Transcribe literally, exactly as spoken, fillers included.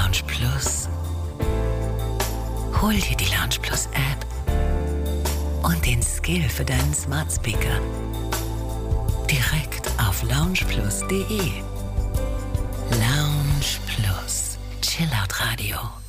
Lounge Plus. Hol dir die Lounge Plus App und den Skill für deinen Smart Speaker direkt auf lounge plus punkt de. Lounge Plus. Chillout Radio.